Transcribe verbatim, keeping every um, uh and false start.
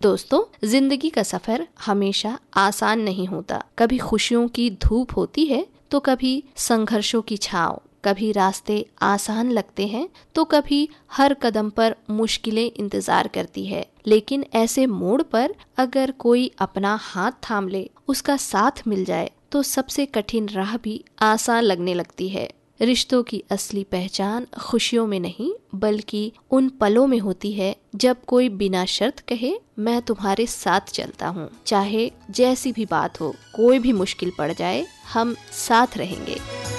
दोस्तों, जिंदगी का सफर हमेशा आसान नहीं होता। कभी खुशियों की धूप होती है तो कभी संघर्षों की छांव। कभी रास्ते आसान लगते हैं तो कभी हर कदम पर मुश्किलें इंतजार करती है। लेकिन ऐसे मोड़ पर अगर कोई अपना हाथ थाम ले, उसका साथ मिल जाए, तो सबसे कठिन राह भी आसान लगने लगती है। रिश्तों की असली पहचान खुशियों में नहीं बल्कि उन पलों में होती है जब कोई बिना शर्त कहे, मैं तुम्हारे साथ चलता हूँ। चाहे जैसी भी बात हो, कोई भी मुश्किल पड़ जाए, हम साथ रहेंगे।